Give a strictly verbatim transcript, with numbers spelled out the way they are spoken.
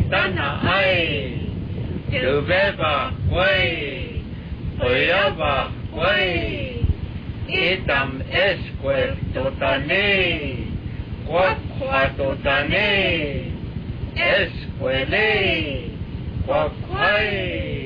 tana ai từ về và quay ở và quay itam esquel totane qua qua totane esquele qua quay